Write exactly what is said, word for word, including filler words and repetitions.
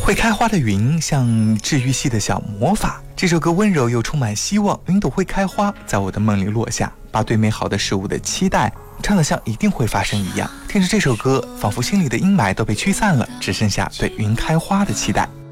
会开花的云像治愈系的小魔法，这首歌温柔又充满希望，云朵会开花，在我的梦里落下，把对美好的事物的期待唱得像一定会发生一样。听着这首歌，仿佛心里的阴霾都被驱散了，只剩下对云开花的期待。